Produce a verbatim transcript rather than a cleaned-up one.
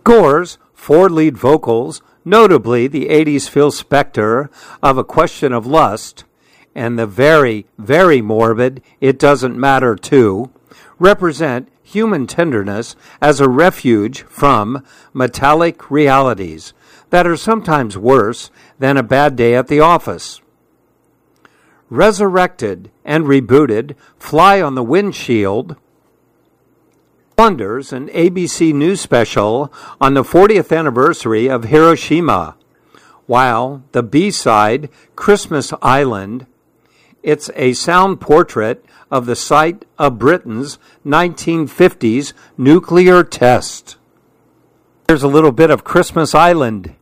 Gore's four lead vocals, notably the eighties Phil Spector of A Question of Lust and the very, very morbid It Doesn't Matter Too, represent human tenderness as a refuge from metallic realities that are sometimes worse than a bad day at the office. Resurrected and rebooted, Fly on the Windshield wonders an A B C News special on the fortieth anniversary of Hiroshima, while the B-side, Christmas Island, it's a sound portrait of the site of Britain's nineteen fifties nuclear test. Here's a little bit of Christmas Island.